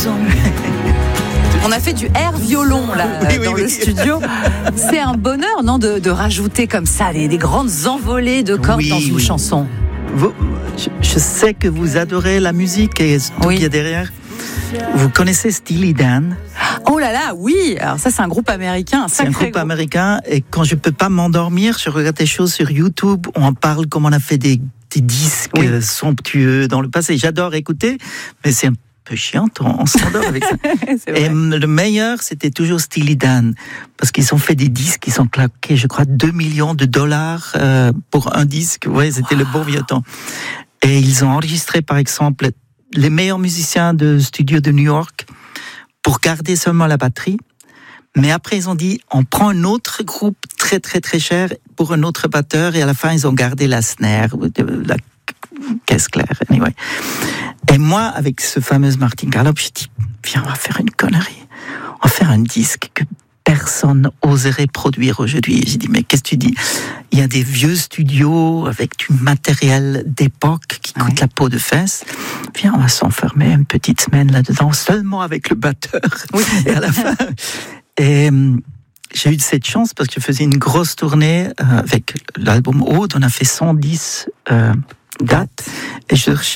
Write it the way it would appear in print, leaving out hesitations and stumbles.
chanson. On a fait du air violon là dans le studio. C'est un bonheur, non, de rajouter comme ça des grandes envolées de cordes dans une chanson. Je sais que vous adorez la musique et tout qu'il y a derrière. Vous connaissez Steely Dan? Oh là là, oui. Alors ça, c'est un groupe américain. C'est un groupe américain. Et quand je peux pas m'endormir, je regarde des choses sur YouTube où on parle comme on a fait des disques somptueux dans le passé. J'adore écouter, mais c'est un peu chiant, on s'endort avec ça. Et le meilleur, c'était toujours Steely Dan, parce qu'ils ont fait des disques, ils ont claqué, je crois, $2 millions pour un disque. Ouais, c'était le bon vieux temps. Et ils ont enregistré, par exemple, les meilleurs musiciens de studio de New York pour garder seulement la batterie. Mais après, ils ont dit, on prend un autre groupe très, très, très cher pour un autre batteur. Et à la fin, ils ont gardé la snare, la caisse claire, anyway. Et moi, avec ce fameux Martin Gallup, j'ai dit, viens, on va faire une connerie. On va faire un disque que personne oserait produire aujourd'hui. Et j'ai dit, mais qu'est-ce que tu dis? Il y a des vieux studios avec du matériel d'époque qui coûte la peau de fesse. Viens, on va s'enfermer une petite semaine là-dedans, seulement avec le batteur. Oui. Et à la fin... Et j'ai eu cette chance parce que je faisais une grosse tournée avec l'album Aude. On a fait 110 dates. Et je